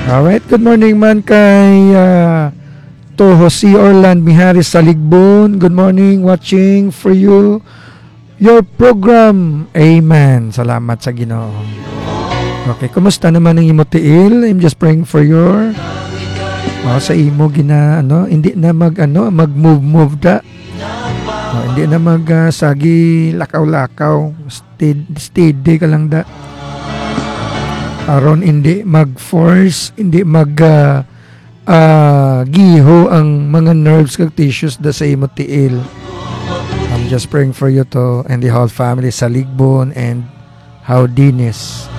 Alright, good morning man kay Toho C. Orland Miharis sa Ligbon. Good morning, watching for you your program. Amen. Salamat sa Ginoo. Okay, kumusta naman ang imo tiil? I'm just praying for your sa imo gina hindi na mag-move da. Hindi na sagi lakaw-lakaw. Steady ka lang da. Aron hindi mag-force, hindi giho ang mga nerves kag tissues da sa imo tiil. I'm just praying for you to and the whole family sa Ligbon and Howdinis.